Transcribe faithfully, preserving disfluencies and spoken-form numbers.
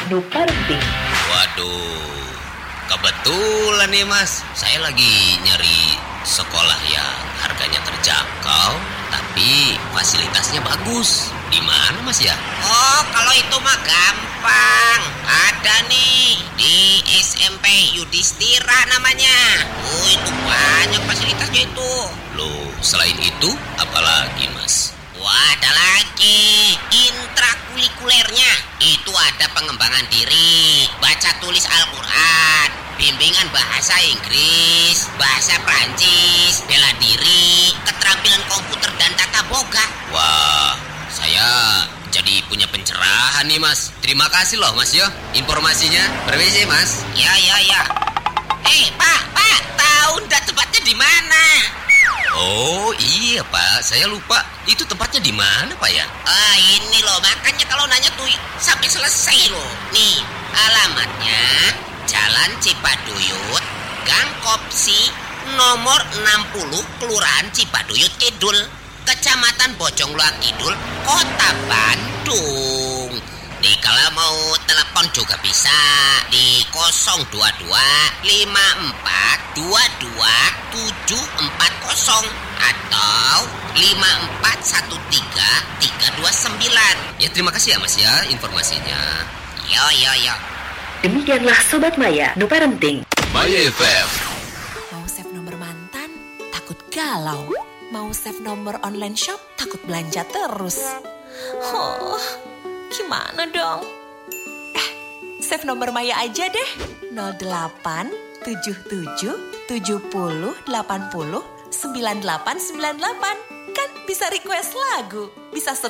Nu Parenting. Waduh, kebetulan nih Mas, saya lagi nyari sekolah yang harganya terjangkau tapi fasilitasnya bagus. Di mana Mas ya? Oh, kalau itu mah gampang. Ada nih di S M P Yudhistira namanya. Oh, itu banyak fasilitasnya itu. Loh, selain itu apalagi Mas? Wah, ada lagi intrakurikulernya. Itu ada pengembangan diri, baca tulis Al-Quran, bimbingan bahasa Inggris, bahasa Prancis, bela diri, keterampilan komputer dan tata boga. Wah, saya jadi punya pencerahan nih Mas. Terima kasih loh Mas ya informasinya. Permisi Mas. Ya, ya, ya. Eh, Pak, Pak, tahu ndak tempatnya di mana? Oh iya Pak, saya lupa. Itu tempatnya di mana Pak ya? Ah, ini loh, makanya kalau nanya tuh sampai selesai loh. Nih, alamatnya Jalan Cipaduyut, Gang Kopsi, nomor enam puluh, Kelurahan Cipaduyut Kidul, Kecamatan Bojongloa Kidul, Kota Bandung. Nih, kalau mau telepon juga bisa di nol dua dua lima empat dua dua tujuh empat nol atau lima empat satu tiga tiga dua sembilan. Ya terima kasih ya Mas ya informasinya. Yo yo yo. Demikianlah Sobat Maya Nu Parenting. Maya F M. Mau save nomor mantan? Takut galau. Mau save nomor online shop? Takut belanja terus. Oh, gimana dong? Eh, save nomor Maya aja deh. nol delapan tujuh tujuh tujuh nol delapan nol sembilan delapan sembilan delapan. Kan bisa request lagu, bisa